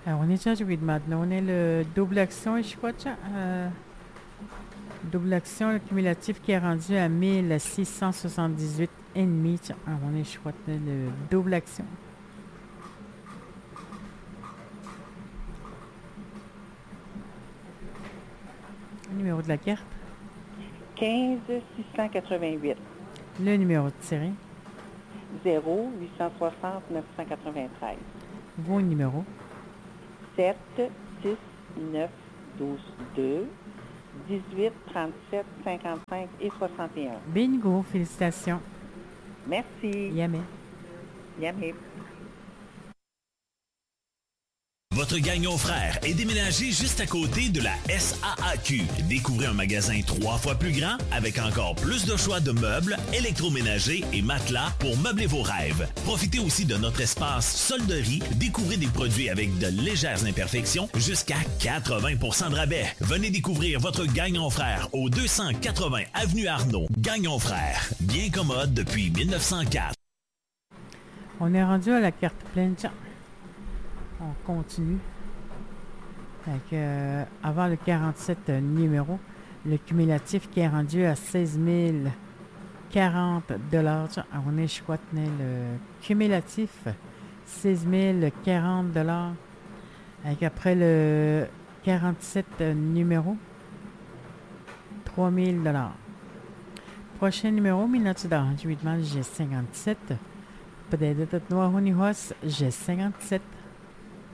Alors, on est déjà joué de maintenant. On est le double action et je crois que double action, le cumulatif qui est rendu à 1678,5. Tiens, alors, on est, je crois, le double action. Le numéro de la carte. 15 688. Le numéro de tiré. 0 860 993. Vos numéros. 7 6 9 12 2 18 37 55 et 61. Bingo, félicitations. Merci. Yamé. Yamé. Votre Gagnon Frère est déménagé juste à côté de la SAAQ. Découvrez un magasin 3 fois plus grand avec encore plus de choix de meubles, électroménagers et matelas pour meubler vos rêves. Profitez aussi de notre espace solderie. Découvrez des produits avec de légères imperfections jusqu'à 80% de rabais. Venez découvrir votre Gagnon Frère au 280 Avenue Arnaud. Gagnon Frère, bien commode depuis 1904. On est rendu à la carte pleine. Tiens. On continue. Avec, avant le 47 numéro, le cumulatif qui est rendu à 16 040 $. Tiens, on est, je crois, le cumulatif 16 040 $. Avec après le 47 numéro, 3 000 $. Prochain numéro, Minatsuda, 8 G57. Peut-être Noir Honihos, G57.